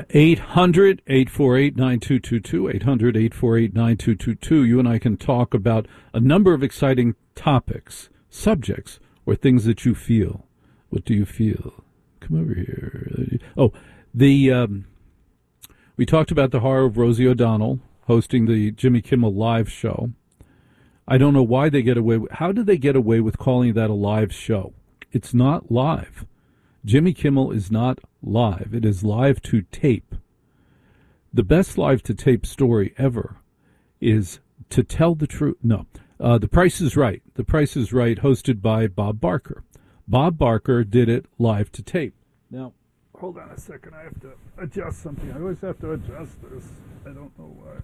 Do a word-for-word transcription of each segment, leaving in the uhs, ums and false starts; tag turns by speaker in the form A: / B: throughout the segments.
A: eight hundred, eight four eight, nine two two two, eight hundred, eight four eight, nine two two two. You and I can talk about a number of exciting topics, subjects, or things that you feel. What do you feel? Come over here. Oh, the um, we talked about the horror of Rosie O'Donnell hosting the Jimmy Kimmel Live show. I don't know why they get away with, how did they get away with calling that a live show? It's not live. Jimmy Kimmel is not live. It is live to tape. The best live to tape story ever is To Tell the Truth. No, uh, The Price is Right. The Price is Right, hosted by Bob Barker. Bob Barker did it live to tape. Now, hold on a second. I have to adjust something. I always have to adjust this. I don't know why.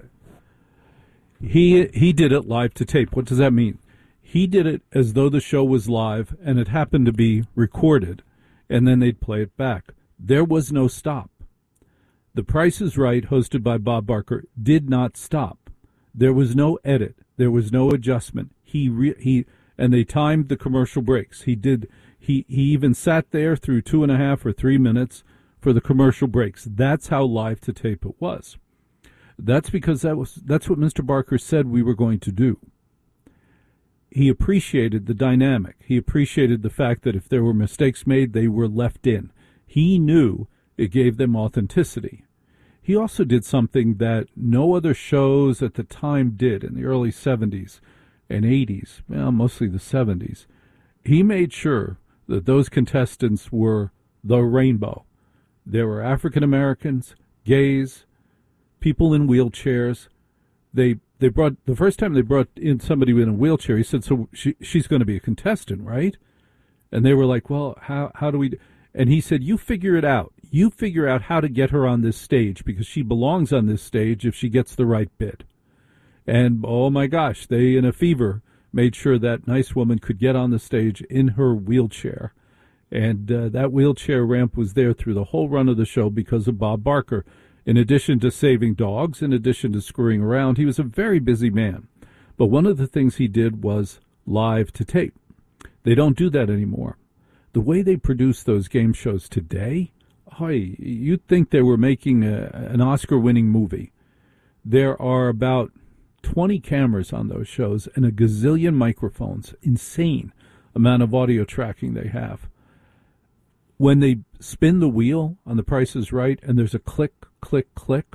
A: He he did it live to tape. What does that mean? He did it as though the show was live and it happened to be recorded, and then they'd play it back. There was no stop. The Price is Right, hosted by Bob Barker, did not stop. There was no edit. There was no adjustment. He re, he and they timed the commercial breaks. He did. He he even sat there through two and a half or three minutes for the commercial breaks. That's how live to tape it was. That's because that was that's what Mister Barker said we were going to do. He appreciated the dynamic. He appreciated the fact that if there were mistakes made, they were left in. He knew it gave them authenticity. He also did something that no other shows at the time did in the early seventies and eighties, well, mostly the seventies. He made sure that those contestants were the rainbow. There were African Americans, gays, people in wheelchairs. They they brought the first time they brought in somebody in a wheelchair. He said, "So she she's going to be a contestant, right?" And they were like, "Well, how how do we?" Do? And he said, "You figure it out. You figure out how to get her on this stage because she belongs on this stage if she gets the right bid." And oh my gosh, they in a fever made sure that nice woman could get on the stage in her wheelchair. And uh, that wheelchair ramp was there through the whole run of the show because of Bob Barker. In addition to saving dogs, in addition to screwing around, he was a very busy man. But one of the things he did was live to tape. They don't do that anymore. The way they produce those game shows today, oh, you'd think they were making a, an Oscar-winning movie. There are about twenty cameras on those shows and a gazillion microphones. Insane amount of audio tracking they have. When they spin the wheel on The Price is Right and there's a click, click, click,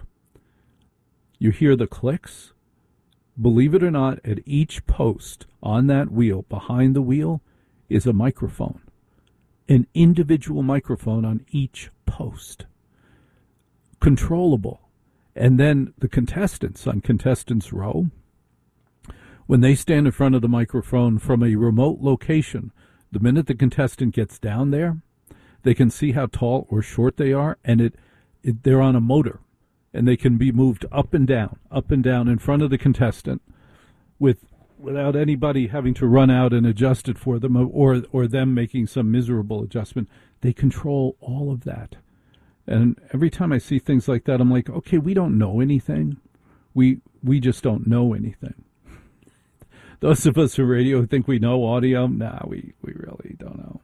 A: you hear the clicks. Believe it or not, at each post on that wheel, behind the wheel, is a microphone. An individual microphone on each post. Controllable. And then the contestants on Contestants Row, when they stand in front of the microphone from a remote location, the minute the contestant gets down there, they can see how tall or short they are, and it, it they're on a motor, and they can be moved up and down, up and down in front of the contestant with without anybody having to run out and adjust it for them or or them making some miserable adjustment. They control all of that. And every time I see things like that, I'm like, okay, we don't know anything. We we just don't know anything. Those of us who radio think we know audio, nah, we, we really don't know.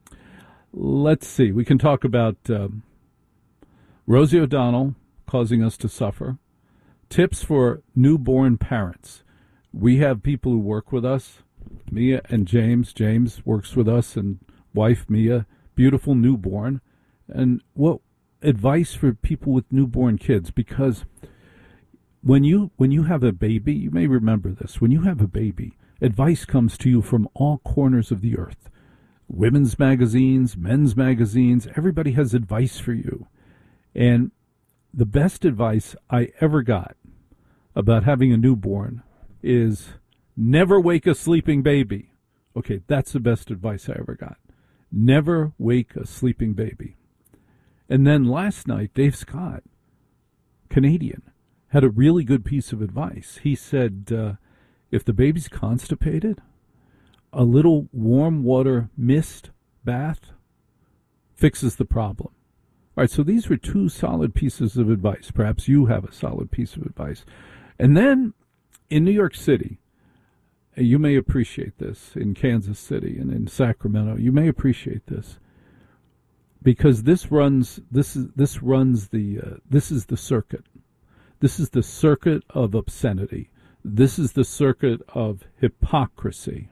A: Let's see. We can talk about um, Rosie O'Donnell causing us to suffer. Tips for newborn parents. We have people who work with us, Mia and James. James works with us, and wife Mia, beautiful newborn. And what advice for people with newborn kids? Because when you when you have a baby, you may remember this. When you have a baby, advice comes to you from all corners of the earth. Women's magazines, men's magazines, everybody has advice for you. And the best advice I ever got about having a newborn is never wake a sleeping baby. Okay, that's the best advice I ever got. Never wake a sleeping baby. And then last night, Dave Scott, Canadian, had a really good piece of advice. He said, uh, if the baby's constipated, a little warm water mist bath fixes the problem. All right, so these were two solid pieces of advice. Perhaps you have a solid piece of advice. And then in New York City, you may appreciate this, in Kansas City and in Sacramento, you may appreciate this. because this runs this is this runs the uh, this is the circuit. This is the circuit of obscenity. This is the circuit of hypocrisy.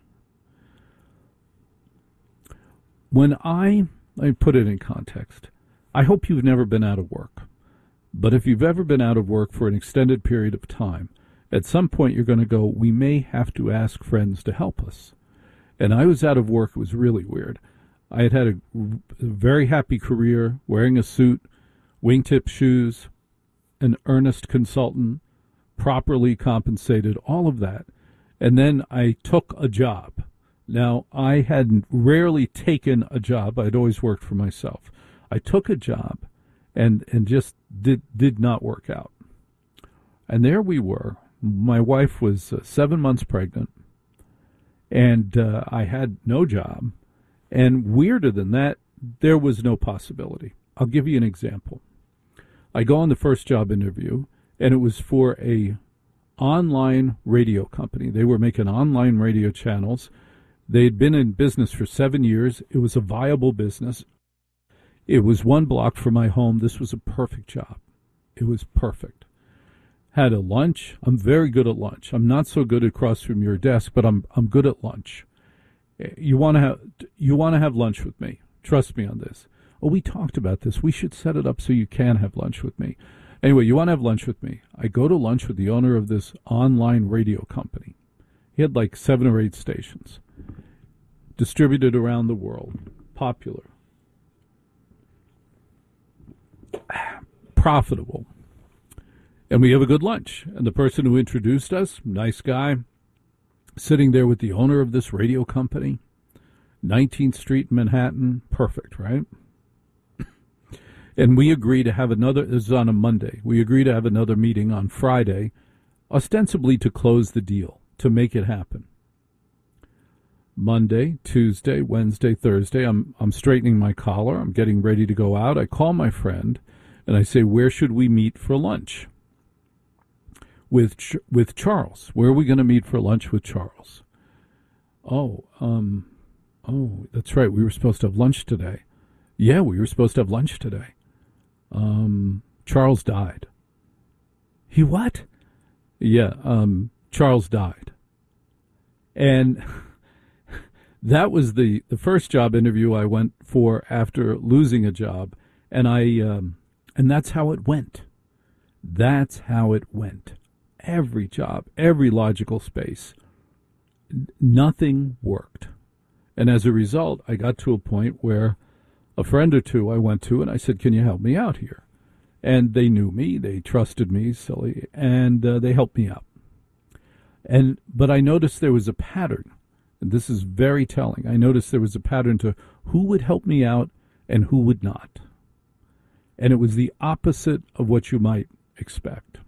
A: When I, let me put it in context, I hope you've never been out of work. But if you've ever been out of work for an extended period of time, at some point you're going to go, we may have to ask friends to help us. And I was out of work. It was really weird. I had had a, a very happy career, wearing a suit, wingtip shoes, an earnest consultant, properly compensated, all of that. And then I took a job. Now, I had rarely taken a job. I'd always worked for myself. I took a job and and just did did not work out. And there we were. My wife was uh, seven months pregnant, and uh, I had no job. And weirder than that, there was no possibility. I'll give you an example. I go on the first job interview, and it was for a online radio company. They were making online radio channels. They'd been in business for seven years. It was a viable business. It was one block from my home. This was a perfect job. It was perfect. Had a lunch. I'm very good at lunch. I'm not so good across from your desk, but I'm I'm good at lunch. You want to have you want to have lunch with me. Trust me on this. Oh, we talked about this. We should set it up so you can have lunch with me. Anyway, you want to have lunch with me. I go to lunch with the owner of this online radio company. He had like seven or eight stations, distributed around the world, popular, profitable. And we have a good lunch. And the person who introduced us, nice guy, sitting there with the owner of this radio company, nineteenth Street in Manhattan, perfect, right? And we agree to have another, this is on a Monday, we agree to have another meeting on Friday, ostensibly to close the deal, to make it happen. Monday, Tuesday, Wednesday, Thursday, I'm I'm straightening my collar, I'm getting ready to go out. I call my friend, and I say, where should we meet for lunch? With Ch- with Charles. Where are we going to meet for lunch with Charles? Oh, um, oh, that's right, we were supposed to have lunch today. Yeah, we were supposed to have lunch today. Um, Charles died. He what? Yeah, um, Charles died. And that was the, the first job interview I went for after losing a job, and I um, and that's how it went. That's how it went. Every job, every logical space, nothing worked. And as a result, I got to a point where a friend or two I went to, and I said, can you help me out here? And they knew me, they trusted me, silly, and uh, they helped me out. And but I noticed there was a pattern, and this is very telling. I noticed there was a pattern to who would help me out and who would not. And it was the opposite of what you might expect.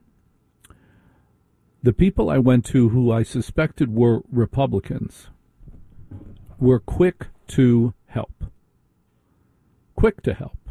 A: The people I went to who I suspected were Republicans were quick to help. Quick to help.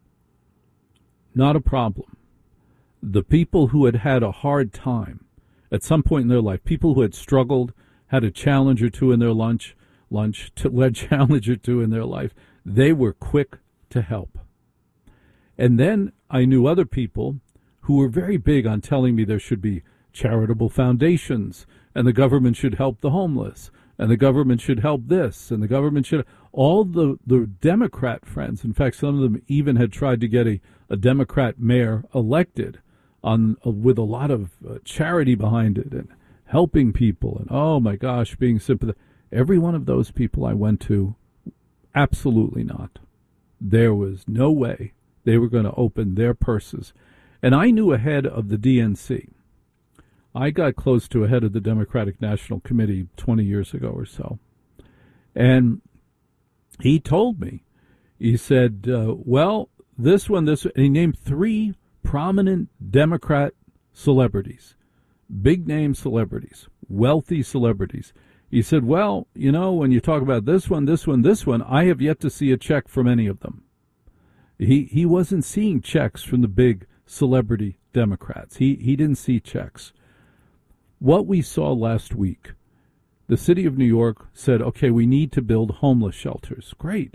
A: Not a problem. The people who had had a hard time at some point in their life, people who had struggled, had a challenge or two in their lunch, lunch, to, challenge or two in their life, they were quick to help. And then I knew other people who were very big on telling me there should be charitable foundations, and the government should help the homeless, and the government should help this, and the government should... All the, the Democrat friends, in fact, some of them even had tried to get a, a Democrat mayor elected on uh, with a lot of uh, charity behind it and helping people, and oh my gosh, being sympathetic. Every one of those people I went to, absolutely not. There was no way they were going to open their purses. And I knew ahead of the D N C. I got close to a head of the Democratic National Committee twenty years ago or so. And he told me, he said, uh, well, this one, this one, and he named three prominent Democrat celebrities, big name celebrities, wealthy celebrities. He said, well, you know, when you talk about this one, this one, this one, I have yet to see a check from any of them. He he wasn't seeing checks from the big celebrity Democrats. He he didn't see checks. What we saw last week, the city of New York said, okay, we need to build homeless shelters. Great.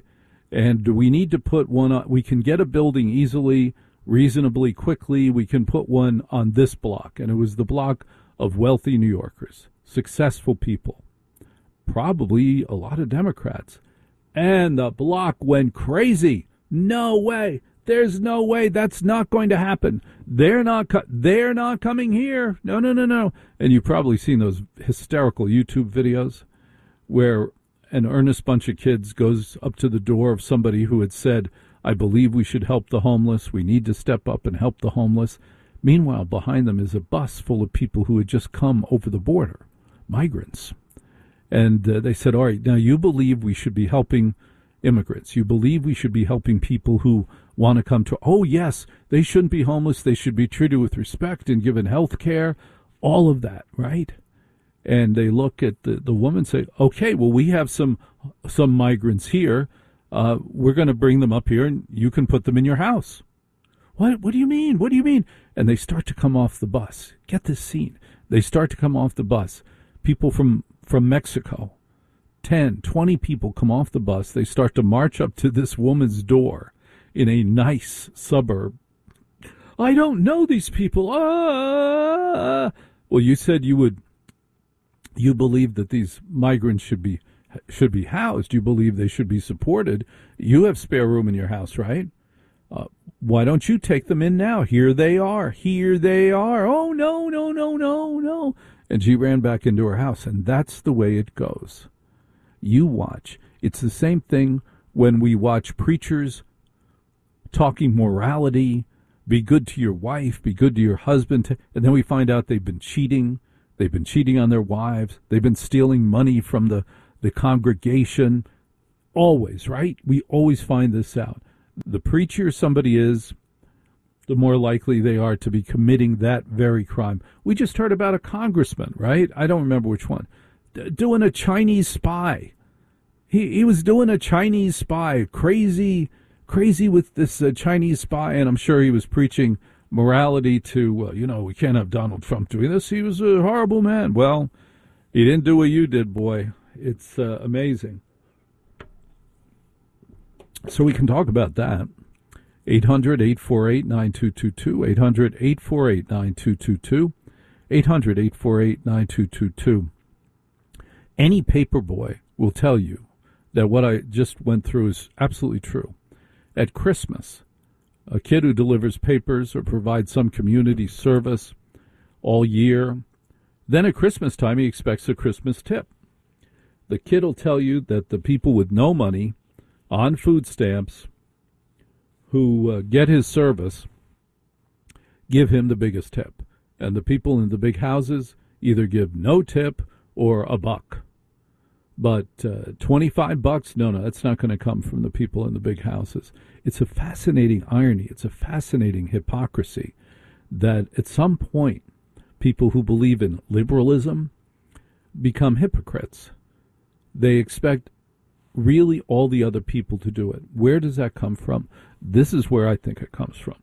A: And we need to put one on. We can get a building easily, reasonably quickly. We can put one on this block. And it was the block of wealthy New Yorkers, successful people, probably a lot of Democrats. And the block went crazy. No way. There's no way. That's not going to happen. They're not co- they're not coming here. No, no, no, no. And you've probably seen those hysterical YouTube videos where an earnest bunch of kids goes up to the door of somebody who had said, I believe we should help the homeless. We need to step up and help the homeless. Meanwhile, behind them is a bus full of people who had just come over the border, migrants. And uh, they said, all right, now you believe we should be helping immigrants. You believe we should be helping people who want to come to, oh, yes, they shouldn't be homeless. They should be treated with respect and given health care, all of that, right? And they look at the, the woman and say, okay, well, we have some some migrants here. Uh, we're going to bring them up here, and you can put them in your house. What? What do you mean? What do you mean? And they start to come off the bus. Get this scene. They start to come off the bus. People from, from Mexico, ten, twenty people come off the bus. They start to march up to this woman's door in a nice suburb. I don't know these people. Ah! Well, you said you would, you believe that these migrants should be should be housed. You believe they should be supported. You have spare room in your house, right? Uh, why don't you take them in now? Here they are. Here they are. Oh, no, no, no, no, no. And she ran back into her house, and that's the way it goes. You watch. It's the same thing when we watch preachers talking morality, be good to your wife, be good to your husband, and then we find out they've been cheating. They've been cheating on their wives. They've been stealing money from the, the congregation. Always, right? We always find this out. The preacher somebody is, the more likely they are to be committing that very crime. We just heard about a congressman, right? I don't remember which one. D- doing a Chinese spy. He he was doing a Chinese spy. Crazy, crazy with this uh, Chinese spy, and I'm sure he was preaching morality to, uh, you know, we can't have Donald Trump doing this. He was a horrible man. Well, he didn't do what you did, boy. It's uh, amazing. So we can talk about that. eight hundred, eight four eight, nine two two two, eight hundred, eight four eight, nine two two two, eight hundred, eight four eight, nine two two two. Any paper boy will tell you that what I just went through is absolutely true. At Christmas, a kid who delivers papers or provides some community service all year, then at Christmas time he expects a Christmas tip. The kid will tell you that the people with no money on food stamps who uh, get his service give him the biggest tip. And the people in the big houses either give no tip or a buck. But uh, twenty-five bucks, no, no, that's not going to come from the people in the big houses. It's a fascinating irony. It's a fascinating hypocrisy that at some point people who believe in liberalism become hypocrites. They expect really all the other people to do it. Where does that come from? This is where I think it comes from.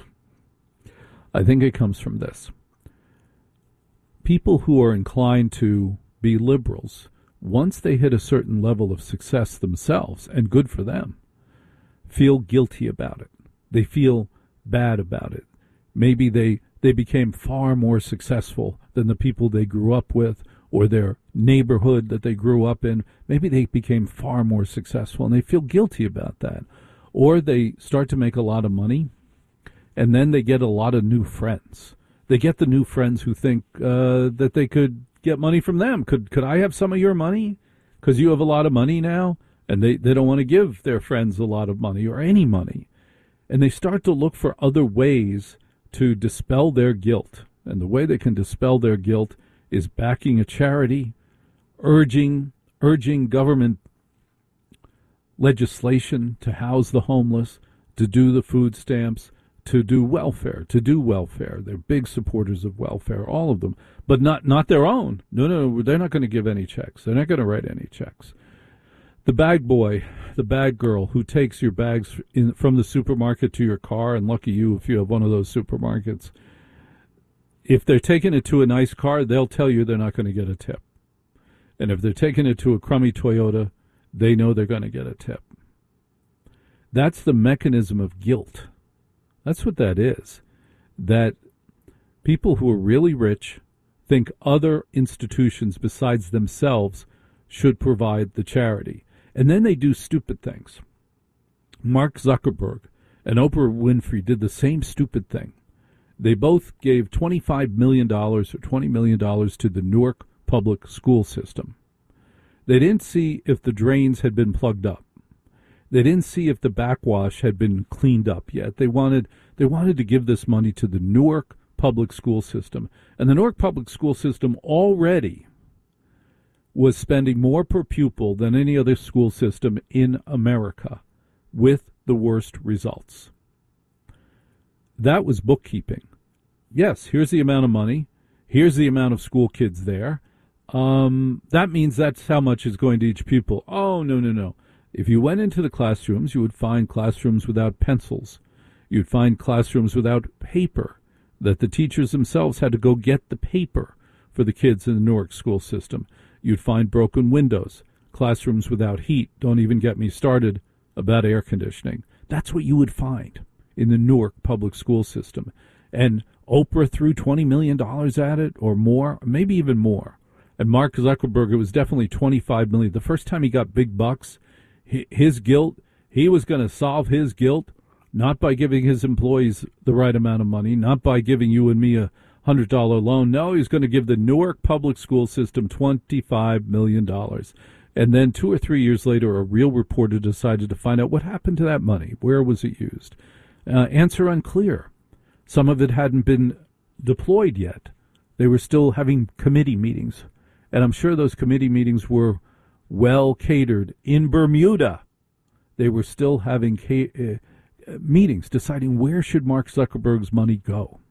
A: I think it comes from this. People who are inclined to be liberals, once they hit a certain level of success themselves, and good for them, feel guilty about it. They feel bad about it. Maybe they, they became far more successful than the people they grew up with or their neighborhood that they grew up in. Maybe they became far more successful, and they feel guilty about that. Or they start to make a lot of money, and then they get a lot of new friends. They get the new friends who think uh, that they could get money from them. Could could I have some of your money? Because you have a lot of money now, and they, they don't want to give their friends a lot of money or any money. And they start to look for other ways to dispel their guilt. And the way they can dispel their guilt is backing a charity, urging urging government legislation to house the homeless, to do the food stamps, to do welfare, to do welfare. They're big supporters of welfare, all of them, but not, not their own. No, no, they're not going to give any checks. They're not going to write any checks. The bag boy, the bag girl who takes your bags in, from the supermarket to your car, and lucky you if you have one of those supermarkets, if they're taking it to a nice car, they'll tell you they're not going to get a tip. And if they're taking it to a crummy Toyota, they know they're going to get a tip. That's the mechanism of guilt. That's what that is. That people who are really rich think other institutions besides themselves should provide the charity. And then they do stupid things. Mark Zuckerberg and Oprah Winfrey did the same stupid thing. They both gave twenty-five million dollars or twenty million dollars to the Newark public school system. They didn't see if the drains had been plugged up. They didn't see if the backwash had been cleaned up yet. They wanted they wanted to give this money to the Newark public school system. And the Newark public school system already was spending more per pupil than any other school system in America, with the worst results. That was bookkeeping. Yes, here's the amount of money. Here's the amount of school kids there. Um, that means that's how much is going to each pupil. Oh, no, no, no. If you went into the classrooms, you would find classrooms without pencils. You'd find classrooms without paper, that the teachers themselves had to go get the paper for the kids in the Newark school system. You'd find broken windows, classrooms without heat. Don't even get me started about air conditioning. That's what you would find in the Newark public school system. And Oprah threw twenty million dollars at it, or more, maybe even more. And Mark Zuckerberg, it was definitely twenty-five million dollars. The first time he got big bucks, his guilt, he was going to solve his guilt, not by giving his employees the right amount of money, not by giving you and me a one hundred dollars loan. No, he's going to give the Newark public school system twenty-five million dollars. And then two or three years later, a real reporter decided to find out what happened to that money. Where was it used? Uh, answer unclear. Some of it hadn't been deployed yet. They were still having committee meetings. And I'm sure those committee meetings were well catered. In Bermuda, they were still having ca- uh, meetings deciding where should Mark Zuckerberg's money go.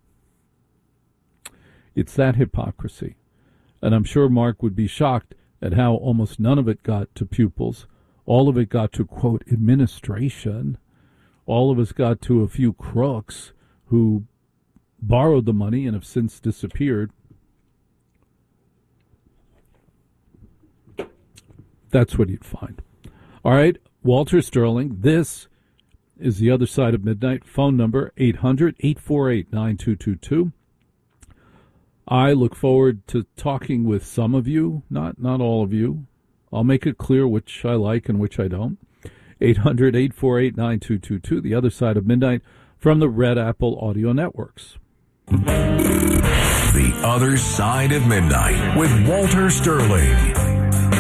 A: It's that hypocrisy. And I'm sure Mark would be shocked at how almost none of it got to pupils. All of it got to, quote, administration. All of us got to a few crooks who borrowed the money and have since disappeared. That's what you'd find. All right, Walter Sterling, this is The Other Side of Midnight. Phone number eight hundred, eight four eight, nine two two two. I look forward to talking with some of you, not not all of you. I'll make it clear which I like and which I don't. eight hundred, eight four eight, nine two two two, The Other Side of Midnight, from the Red Apple Audio Networks.
B: The Other Side of Midnight with Walter Sterling.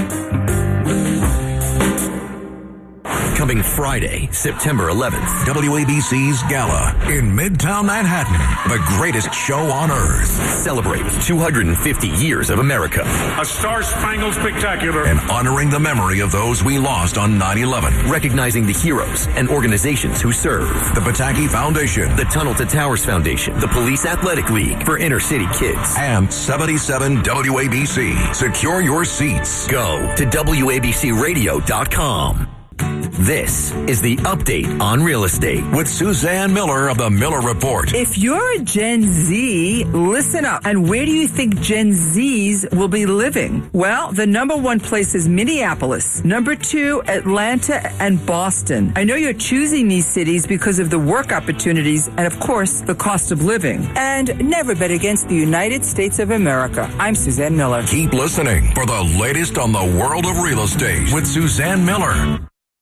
B: Coming Friday, September eleventh, W A B C's Gala in Midtown Manhattan, the greatest show on earth. Celebrate two hundred fifty years of America.
C: A Star-Spangled Spectacular.
B: And honoring the memory of those we lost on nine eleven.
D: Recognizing the heroes and organizations who serve.
B: The Pataki Foundation.
D: The Tunnel to Towers Foundation. The Police Athletic League for inner city kids.
B: And seventy-seven W A B C. Secure your seats.
D: Go to W A B C radio dot com. This is the update on real estate
B: with Suzanne Miller of the Miller Report.
E: If you're a Gen Z, listen up. And where do you think Gen Zs will be living? Well, the number one place is Minneapolis. Number two, Atlanta and Boston. I know you're choosing these cities because of the work opportunities and, of course, the cost of living. And never bet against the United States of America. I'm Suzanne Miller.
B: Keep listening for the latest on the world of real estate with Suzanne Miller.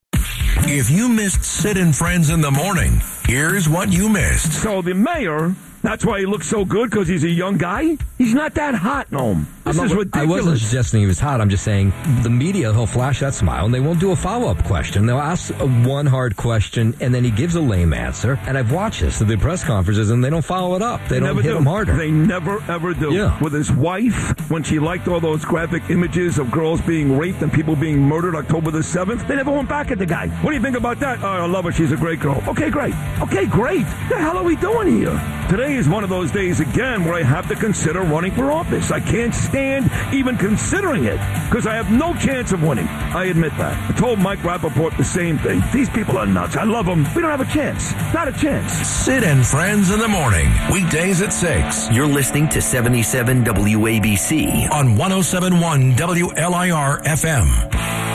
B: If you missed Sid and Friends in the morning, here's what you missed.
C: So the mayor, that's why he looks so good, because he's a young guy? He's not that hot, Noam. This
F: not,
C: is ridiculous.
F: I wasn't suggesting he was hot. I'm just saying the media, he'll flash that smile, and they won't do a follow-up question. They'll ask a one hard question, and then he gives a lame answer. And I've watched this at the press conferences, and they don't follow it up. They, they don't hit do. him harder.
C: They never, ever do.
F: Yeah.
C: With his wife, when she liked all those graphic images of girls being raped and people being murdered October the seventh, they never went back at the guy. What do you think about that? Oh, I love her. She's a great girl. Okay, great. Okay, great. What the hell are we doing here? Today is one of those days, again, where I have to consider running for office. I can't stand even considering it because I have no chance of winning. I admit that. I told Mike Rappaport the same thing. These people are nuts. I love them. We don't have a chance. Not a chance.
B: Sid and Friends in the morning. Weekdays at six.
D: You're listening to seventy-seven W A B C
B: on one oh seven point one W L I R F M.